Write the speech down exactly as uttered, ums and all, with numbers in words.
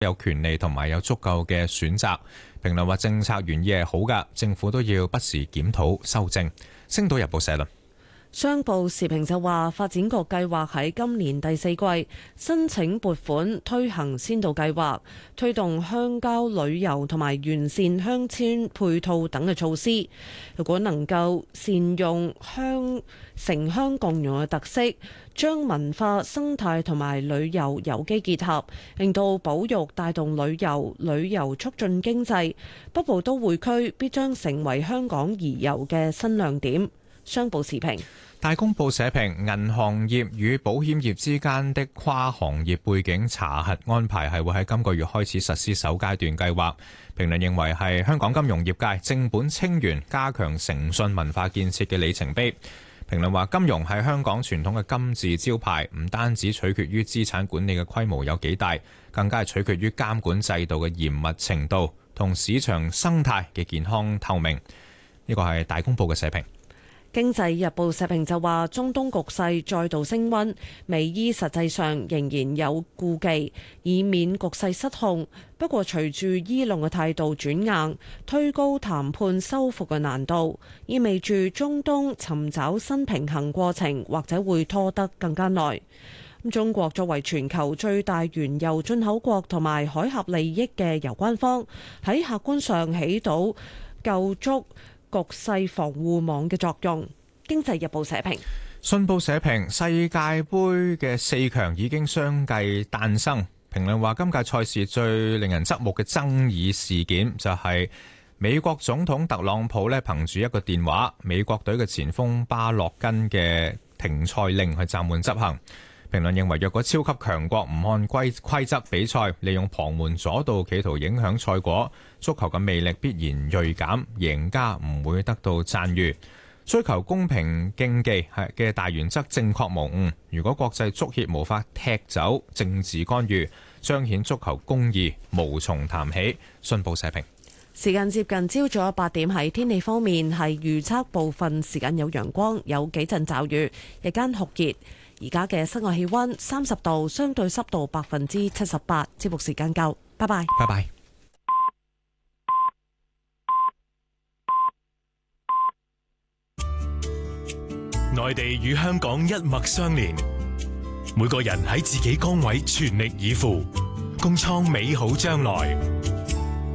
有權利同埋有足夠嘅選擇。評論話政策原意係好㗎，政府都要不時檢討修正。星島日報社論。 商報時評就話，發展局計劃喺今年第四季申請撥款推行先導計劃，推動鄉郊旅遊同埋完善鄉村配套等嘅措施。如果能夠善用鄉城鄉共融嘅特色，將文化生態同埋旅遊有機結合，令到保育帶動旅遊，旅遊促進經濟，北部都會區必將成為香港宜遊嘅新亮點。商報時評。 大公報社評，銀行業與保險業之間的跨行業背景查核安排係會喺今個月開始實施首階段計劃。評論認為係香港金融業界正本清源、加強誠信文化建設嘅里程碑。評論話，金融係香港傳統嘅金字招牌，唔單止取決於資產管理嘅規模有幾大，更加係取決於監管制度嘅嚴密程度同市場生態嘅健康透明。呢個係大公報嘅社評。 經濟日報社評就話，中東局勢再度升溫，美伊實際上仍然有顧忌，以免局勢失控。不過隨住伊朗嘅態度轉硬，推高談判修復嘅難度，意味住中東尋找新平衡過程或者會拖得更加耐。中國作為全球最大原油進口國同埋海峽利益嘅攸關方，喺客觀上起到構築局勢防護網嘅作用。經濟日報社評。 信報社評，世界盃嘅四強已經相繼誕生。評論話，今屆賽事最令人側目嘅爭議事件就係美國總統特朗普咧，憑住一個電話，美國隊嘅前鋒巴洛根嘅停賽令去暫緩執行。評論認為，若果超級強國唔按規規則比賽，利用旁門左道企圖影響賽果，足球嘅魅力必然銳減，贏家唔會得到讚譽。追求公平競技嘅大原則正確無誤。如果國際足協無法踢走政治干預，彰顯足球公義，無從談起。信報社評。 時間接近朝早八點，喺天氣方面係預測部分時間有陽光，有幾陣驟雨，日間酷熱。而家嘅室外氣溫三十度，相對濕度百分之七十八。節目時間夠，拜拜。 拜拜。 內地與香港一脈相連，每個人喺自己崗位全力以赴，共創美好將來。